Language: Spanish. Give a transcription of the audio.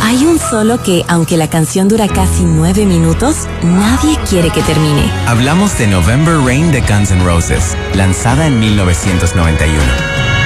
Hay un solo que, aunque la canción dura casi 9 minutos, nadie quiere que termine. Hablamos de November Rain de Guns N' Roses, lanzada en 1991.